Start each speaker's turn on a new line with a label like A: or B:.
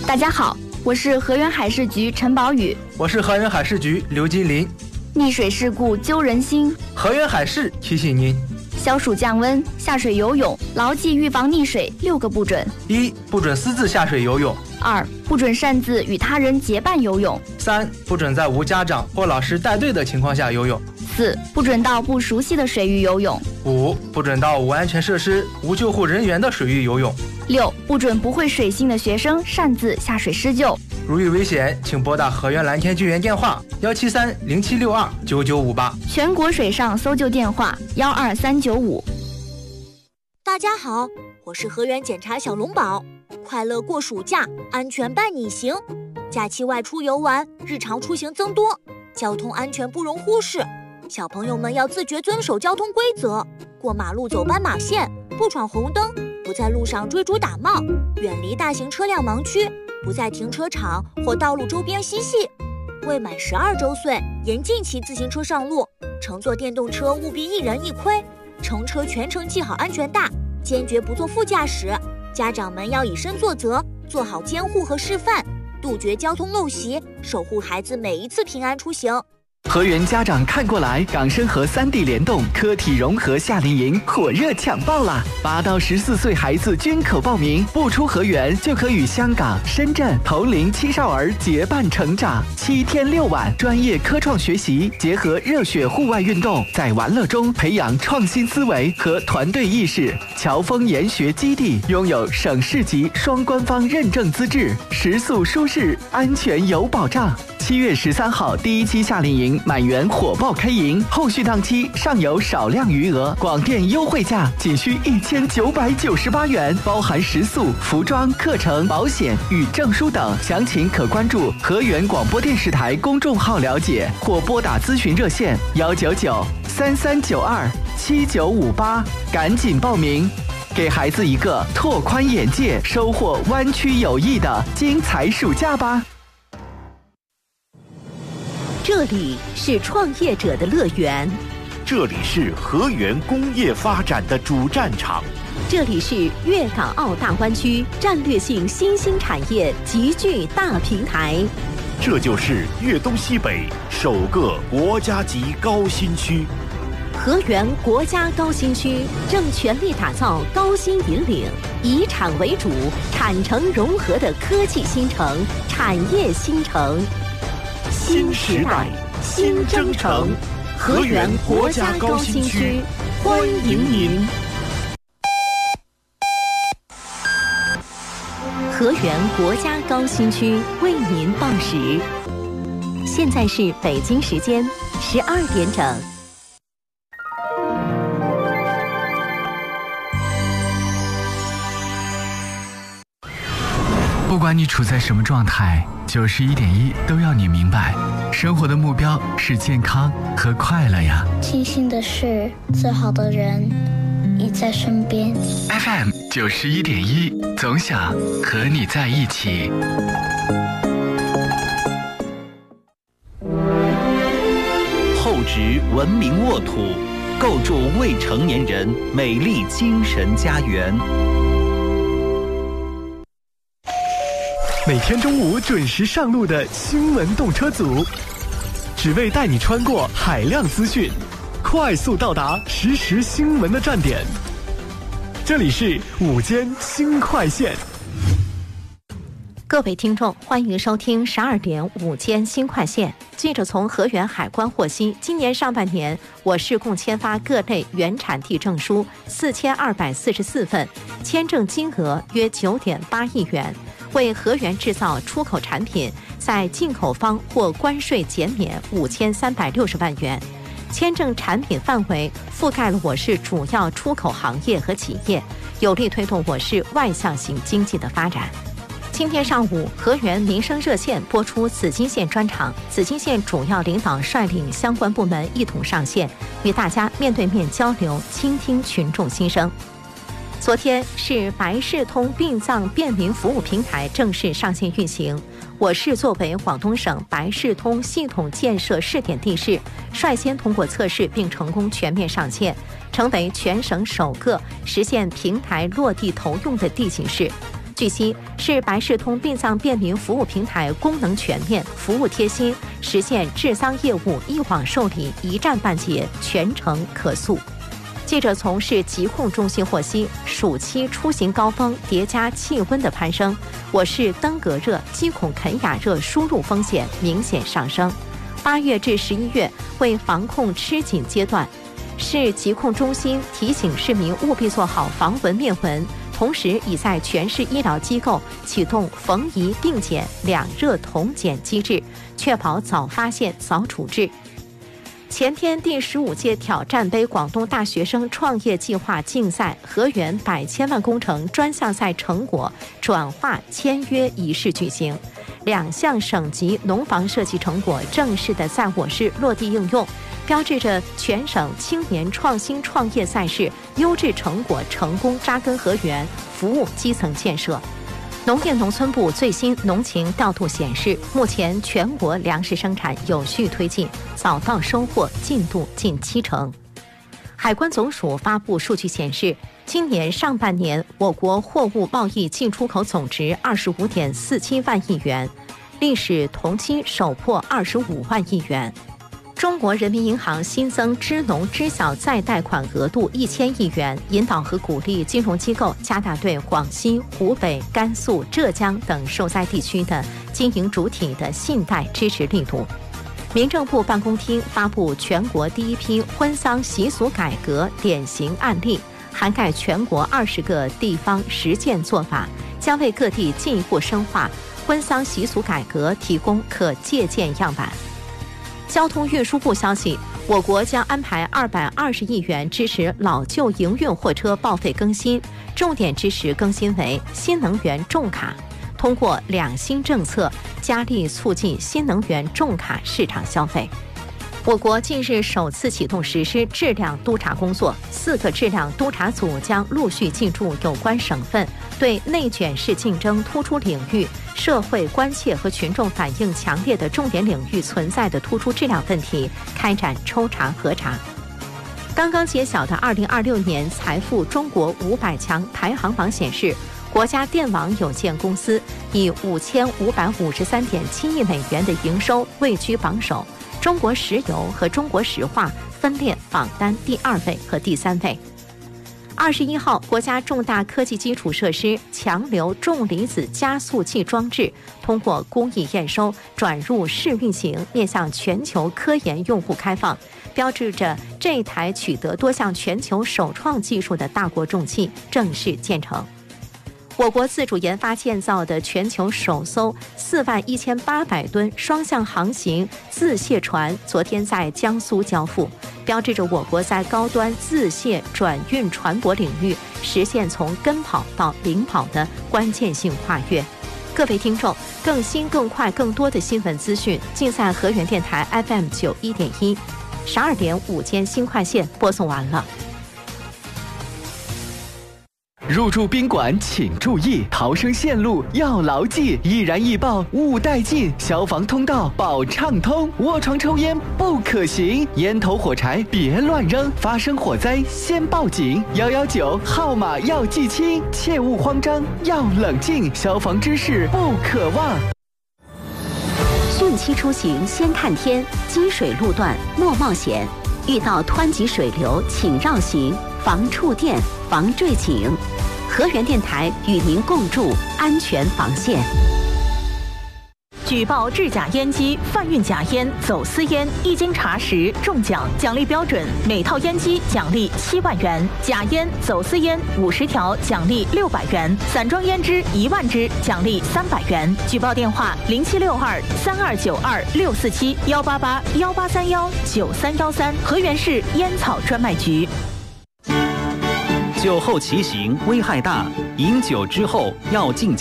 A: 大家好，我是河源海事局陈宝宇。
B: 我是河源海事局刘金林。
A: 溺水事故揪人心，
B: 河源海事提醒您：
A: 消暑降温，下水游泳，牢记预防溺水6个不准。
B: 1. 不准私自下水游泳。
A: 2. 不准擅自与他人结伴游泳。
B: 3. 不准在无家长或老师带队的情况下游泳。
A: 4. 不准到不熟悉的水域游泳。
B: 5. 不准到无安全设施、无救护人员的水域游泳。
A: 6. 不准不会水性的学生擅自下水施救。
B: 如遇危险，请拨打河源蓝天救援电话17307629958，
A: 全国水上搜救电话12395。
C: 大家好，我是河源检察小龙宝。快乐过暑假，安全伴你行。假期外出游玩，日常出行增多，交通安全不容忽视。小朋友们要自觉遵守交通规则，过马路走斑马线，不闯红灯，不在路上追逐打闹，远离大型车辆盲区，不在停车场或道路周边嬉戏。未满12周岁，严禁骑自行车上路，乘坐电动车务必1人1盔，乘车全程系好安全带，坚决不做副驾驶。家长们要以身作则，做好监护和示范，杜绝交通陋习，守护孩子每一次平安出行。
D: 河源家长看过来，港深合3地联动科体融合夏令营火热抢报啦！8到14岁孩子均可报名，不出河源就可与香港、深圳同龄青少儿结伴成长。7天6晚，专业科创学习，结合热血户外运动，在玩乐中培养创新思维和团队意识。侨丰研学基地拥有省市级双官方认证资质，食宿舒适，安全有保障。7月13号第1期夏令营满员火爆开营，后续档期尚有少量余额，广电优惠价仅需1998元，包含食宿、服装、课程、保险与证书等。详情可关注河源广播电视台公众号了解，或拨打咨询热线199-3392-7958，赶紧报名，给孩子一个拓宽眼界、收获湾区友谊的精彩暑假吧。
E: 这里是创业者的乐园，
F: 这里是河源工业发展的主战场，
E: 这里是粤港澳大湾区战略性新兴产业集聚大平台，
F: 这就是粤东西北首个国家级高新区。
E: 河源国家高新区正全力打造高新引领、以产为主、产城融合的科技新城、产业新城。新时代，新征程，河源国家高新区，欢迎您！河源国家高新区为您报时，现在是北京时间12点整。
G: 不管你处在什么状态，91.1都要你明白，生活的目标是健康和快乐呀。
H: 庆幸的是，最好的人已在身边。
G: FM 91.1，总想和你在一起。
F: 厚植文明沃土，构筑未成年人美丽精神家园。
I: 每天中午准时上路的新闻动车组，只为带你穿过海量资讯，快速到达实时新闻的站点。这里是午间新快线。
E: 各位听众，欢迎收听12点午间新快线。记者从河源海关获悉，今年上半年，我市共签发各类原产地证书4244份，签证金额约9.8亿元。为河源制造出口产品在进口方或关税减免5360万元，签证产品范围覆盖了我市主要出口行业和企业，有力推动我市外向型经济的发展。今天上午，河源民生热线播出紫金线专场，紫金线主要领导率领相关部门一同上线，与大家面对面交流，倾听群众心声。昨天是白视通殡葬便民服务平台正式上线运行，我市作为广东省白视通系统建设试点地市，率先通过测试并成功全面上线，成为全省首个实现平台落地投用的地级市。 据悉，是百视通殡葬便民服务平台功能全面、服务贴心，实现治丧业务一网受理、一站办结、全程可诉。记者从市疾控中心获悉，暑期出行高峰叠加气温的攀升，我市登革热、鸡孔肯雅热输入风险明显上升。8月至11月为防控吃紧阶段，市疾控中心提醒市民务必做好防蚊灭蚊。同时，已在全市医疗机构启动逢宜并检、两热同检机制，确保早发现、早处置。前天第15届挑战杯广东大学生创业计划竞赛河源100千万工程专项赛成果转化签约仪式举行，2项省级农房设计成果正式的在我市落地应用，标志着全省青年创新创业赛事优质成果成功扎根河源，服务基层建设。农业农村部最新农情调度显示，目前全国粮食生产有序推进，早稻收获进度近70%。海关总署发布数据显示，今年上半年我国货物贸易进出口总值25.47万亿元，历史同期首破25万亿元。中国人民银行新增支农知晓再贷款额度1000亿元，引导和鼓励金融机构加大对广西、湖北、甘肃、浙江等受灾地区的经营主体的信贷支持力度。民政部办公厅发布全国第一批婚丧习俗改革典型案例，涵盖全国20个地方实践做法，将为各地进一步深化婚丧习俗改革提供可借鉴样板。交通运输部消息，我国将安排220亿元支持老旧营运货车报废更新，重点支持更新为新能源重卡，通过2新政策加力促进新能源重卡市场消费。我国近日首次启动实施质量督查工作，4个质量督查组将陆续进驻有关省份，对内卷式竞争突出领域、社会关切和群众反映强烈的重点领域存在的突出质量问题开展抽查核查。刚刚揭晓的2026年财富中国500强排行榜显示，国家电网有限公司以5553.7亿美元的营收位居榜首，中国石油和中国石化分列榜单第2位和第3位。21号，国家重大科技基础设施强流重离子加速器装置通过工艺验收转入试运行，面向全球科研用户开放，标志着这台取得多项全球首创技术的大国重器正式建成。我国自主研发建造的全球首艘41800吨双向航行自卸船昨天在江苏交付，标志着我国在高端自卸转运船舶领域实现从跟跑到领跑的关键性跨越。各位听众，更新、更快、更多的新闻资讯尽在河源电台 FM 91.1。12点午间新快线播送完了。
D: 入住宾馆请注意，逃生线路要牢记，易燃易爆勿带进，消防通道保畅通，卧床抽烟不可行，烟头火柴别乱扔，发生火灾先报警，119号码要记清，切勿慌张，要冷静，消防知识不可忘。
J: 汛期出行先看天，积水路段莫冒险，遇到湍急水流请绕行，防触电，防坠井。河源电台与您共筑安全防线。
K: 举报制假烟机、贩运假烟、走私烟，一经查实中奖，奖励标准：每套烟机奖励7万元，假烟、走私烟50条奖励600元，散装烟支1万支奖励300元。举报电话：0762-3292-647-188-1831-9313，河源市烟草专卖局。
F: 酒后骑行危害大，饮酒之后要禁